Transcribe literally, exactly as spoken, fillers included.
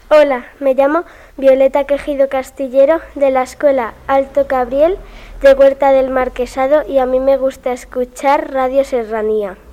Hola, me llamo Violeta Quejido Castillero de la Escuela Alto Cabriel de Huerta del Marquesado y a mí me gusta escuchar Radio Serranía.